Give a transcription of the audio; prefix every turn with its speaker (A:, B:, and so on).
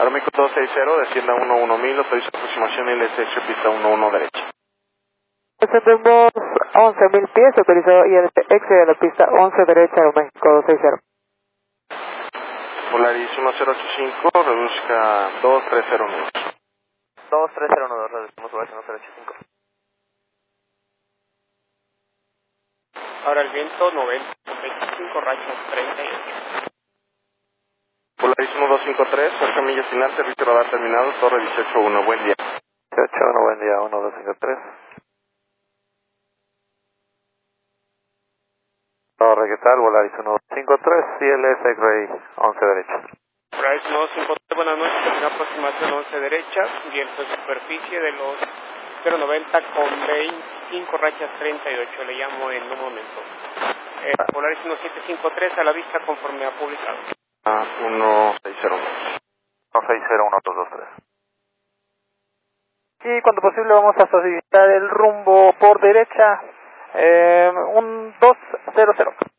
A: Aeroméxico 260, descienda 11000, autoriza aproximación LSH, pista 11 derecha.
B: Descendemos 11.000 pies, autorizado ILX de la pista 11 derecha, Aeroméxico 260.
A: Polaris 1085, reduzca 2309.
C: 2309, reducimos Polaris 1085.
D: Ahora el viento 90, 25 rachas 38.
A: Polaris 1253, 8 millas final, servicio radar terminado, torre 181, buen día.
C: 181, buen día, 1253. Torre, ¿qué tal? Volaris 1253, CLS X-Ray 11 derecha.
D: Polaris 1253, buenas noches, termina aproximación 11 derecha, viento de superficie de los 090 con 25 rachas 38, le llamo en un momento. Polaris 1753 a la vista conforme ha publicado.
A: 1601.
C: 160123.
B: Y cuando posible vamos a solicitar el rumbo por derecha, un 200.